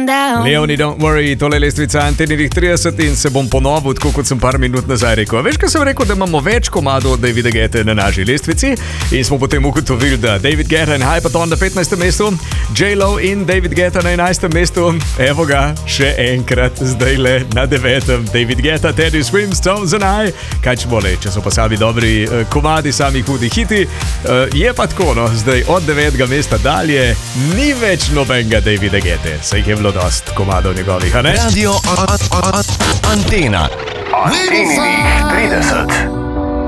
Leonie, don't worry, tole lestvica Antenih 30 in se bom ponovil, tako kot sem par minut nazaj rekel. Veš, kaj sem rekel, da imamo več komadov Davida Guette na naši lestvici in smo potem ugotovili, da David Guetta in Hypaton na 15. mestu, J-Lo in David Guetta na 11. mestu. Evo ga, še enkrat, zdaj le na 9. David Guetta, Teddy Swims, Stones and I. Kaj če bole, če so pa sami dobri komadi, sami hudi hiti. Je pa tako, no, zdaj od 9. mesta dalje ni več nobenega Davida Guette. Se jih je bilo dost komadov njegovih, a ne? Radio Antena. Antenih 30.